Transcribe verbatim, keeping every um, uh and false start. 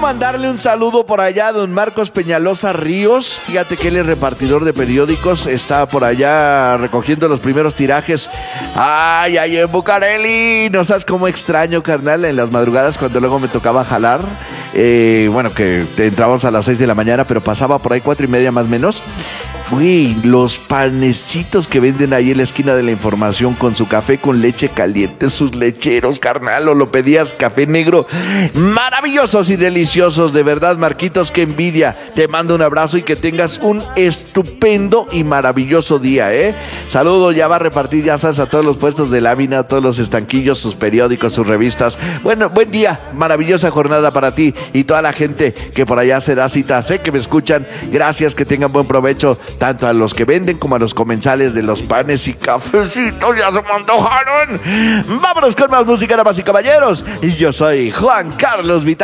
mandarle un saludo por allá a don Marcos Peñalosa Ríos. Fíjate que él es repartidor de periódicos, está por allá recogiendo los primeros tirajes. Ay, ay, en Bucareli. No sabes cómo extraño, carnal, en las madrugadas cuando luego me tocaba jalar. Eh, bueno, que entrábamos a las seis de la mañana, pero pasaba por ahí cuatro y media más o menos. Güey, los panecitos que venden ahí en la esquina de la Información con su café con leche caliente, sus lecheros, carnal, o lo pedías café negro. Maravillosos y deliciosos, de verdad, Marquitos, qué envidia. Te mando un abrazo y que tengas un estupendo y maravilloso día, ¿eh? Saludo, ya va a repartir, ya sabes, a todos los puestos de lámina, a todos los estanquillos, sus periódicos, sus revistas. Bueno, buen día, maravillosa jornada para ti y toda la gente que por allá se da cita. Sé que me escuchan, gracias, que tengan buen provecho. Tanto a los que venden como a los comensales de los panes y cafecitos. ¡Ya se me antojaron! Vámonos con más música, damas y caballeros. Y yo soy Juan Carlos Vital.